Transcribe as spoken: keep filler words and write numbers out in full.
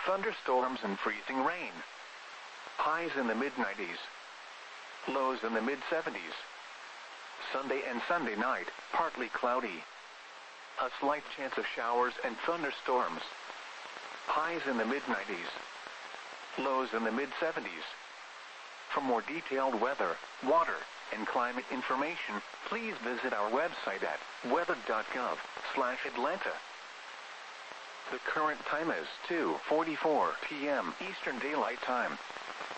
thunderstorms and freezing rain. Highs in the mid nineties. Lows in the mid seventies. Sunday and Sunday night, partly cloudy. A slight chance of showers and thunderstorms. Highs in the mid nineties. Lows in the mid seventies. For more detailed weather, water, and climate information, please visit our website at weather dot gov slash Atlanta. The current time is two forty-four p m Eastern Daylight Time.